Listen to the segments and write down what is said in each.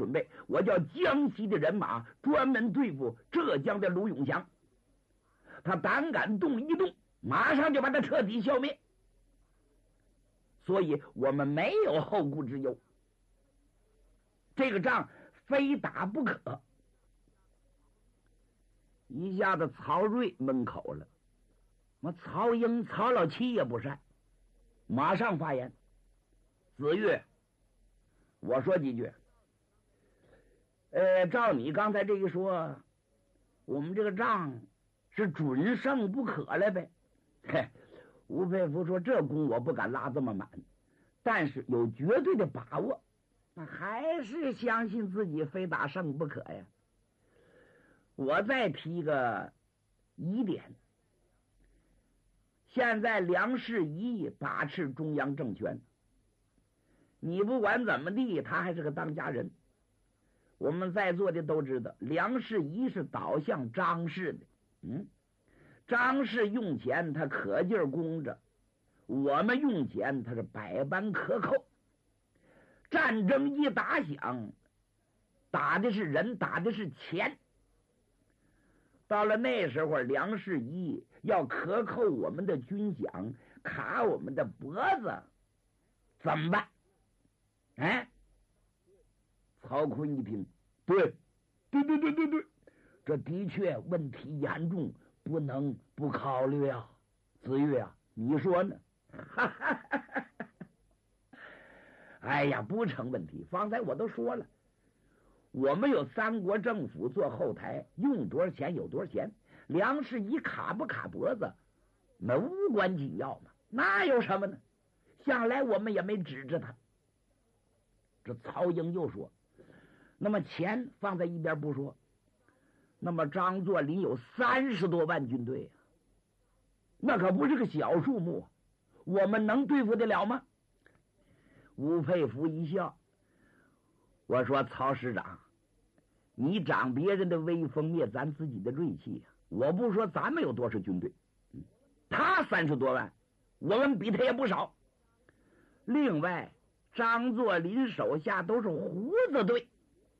准备，我叫江西的人马专门对付浙江的卢永祥，他胆敢动一动，马上就把他彻底消灭。所以我们没有后顾之忧，这个仗非打不可。一下子曹睿闷口了，曹英、曹老七也不善，马上发言：子玉，我说几句。照你刚才这一说，我们这个仗是准胜不可了呗。嘿，吴佩孚说：“这功我不敢拉这么满，但是有绝对的把握，那还是相信自己非打胜不可呀。”我再提个疑点：现在梁士仪把持中央政权，你不管怎么地，他还是个当家人。我们在座的都知道，梁士仪是倒向张氏的。张氏用钱他可劲儿供着，我们用钱他是百般克扣。战争一打响，打的是人，打的是钱。到了那时候，梁士仪要克扣我们的军饷，卡我们的脖子，怎么办？曹锟一听，对，这的确问题严重，不能不考虑啊。子玉啊，你说呢？哎呀，不成问题。方才我都说了，我们有三国政府做后台，用多少钱有多少钱。梁士仪卡不卡脖子，那无关紧要嘛，那有什么呢？向来我们也没指着他。这曹英又说：“那么钱放在一边不说，那么张作霖有30多万军队啊，那可不是个小数目，我们能对付得了吗？”吴佩孚一笑，我说：“曹师长，你长别人的威风，灭咱自己的锐气啊！我不说咱们有多少军队，他30多万，我们比他也不少。另外，张作霖手下都是胡子队，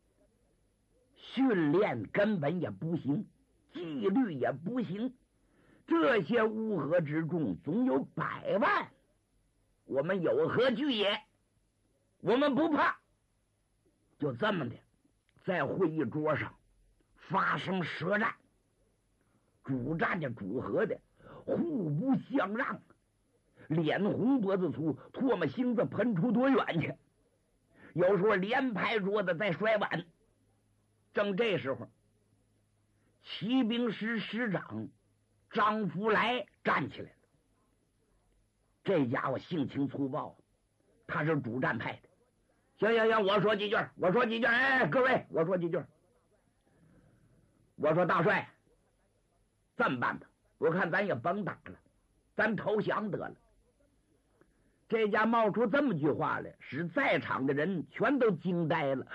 训练根本也不行，纪律也不行，这些乌合之众总有100万，我们有何惧也？我们不怕。”就这么的，在会议桌上发生舌战，主战的主和的互不相让，脸红脖子粗，唾沫星子喷出多远去。有时候连拍桌子再摔碗。正这时候，骑兵师师长张福来站起来了。这家伙性情粗暴，他是主战派的。行，我说几句。各位，我说几句。我说：“大帅，这么办吧，我看咱也甭打了，咱投降得了。”这家冒出这么句话来，使在场的人全都惊呆了。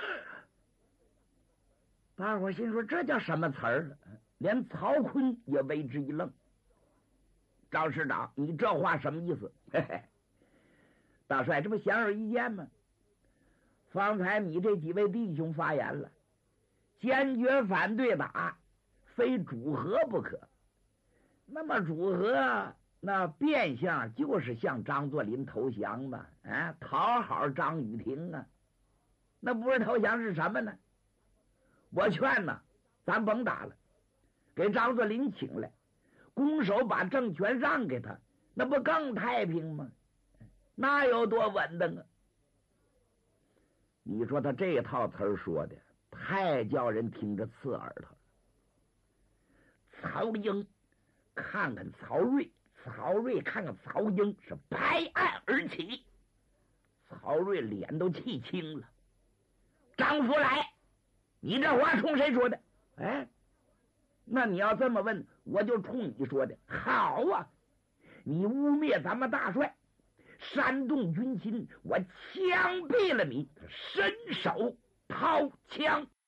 大伙心说这叫什么词儿？连曹锟也为之一愣。张师长，你这话什么意思？嘿嘿，大帅，这不显而易见吗？方才你这几位弟兄发言了，坚决反对打，非主和不可。那么主和，那变相就是向张作霖投降嘛，讨好张雨婷啊。那不是投降是什么呢？我劝呢，咱甭打了，给张作霖请来，拱手把政权让给他，那不更太平吗？那有多稳当啊？你说他这套词儿说的太叫人听着刺耳了。曹英看看曹睿，曹睿看看曹英，是拍案而起。曹睿脸都气青了。张福来，你这话冲谁说的？那你要这么问，我就冲你说的。好啊，你污蔑咱们大帅，煽动军心，我枪毙了你，伸手掏枪。